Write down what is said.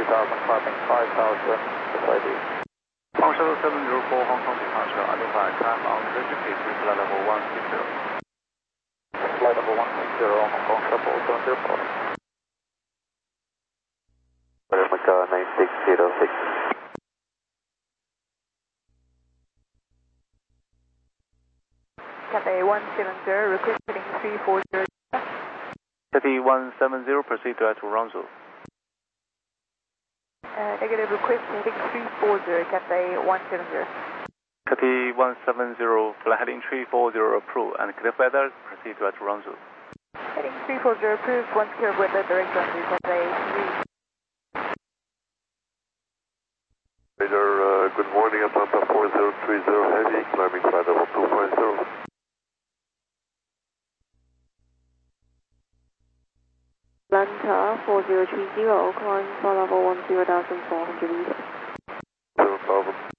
climbing 5,000, SID. Hong Shuttle 704 Hong Kong departure, identify time on registered to flight level 160. Flight level 160, Hong Kong Shuttle 704. Macau 9606. Cathay 170, requesting 340. Cathay 170, proceed direct to Ronzo. Negative, request heading 340, Cathay 170. Cathay 170, flight heading 340 approved, and clear weather, proceed direct to Ronzo. Heading 340 approved, once clear weather, direct on to Cathay 3. Radar, good morning, Atlanta 4030 Heavy, climbing flight level 250. Atlanta 4030, climb flight level 10,400 meters. No problem.